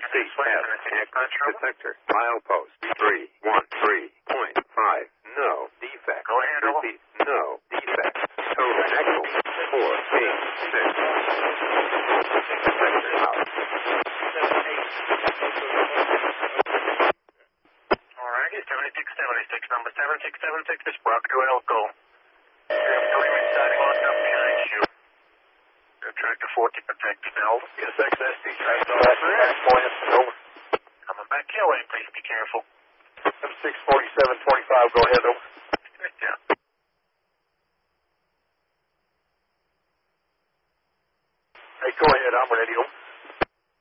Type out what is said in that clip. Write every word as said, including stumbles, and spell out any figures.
C F detector milepost three one three point five. No defect. Go ahead, over. Repeat. No defect. Total echo four eight six. Detector out. All right, seventy-six seventy-six, number seven six seven six, this Bravo Elko. Three starting on up behind you. Tractor forty protected now. Yes, X S D tractor. Over. Coming back your way, please be careful. six forty-seven twenty-five, go ahead, over. Yeah. Hey, go ahead, I'm ready, over.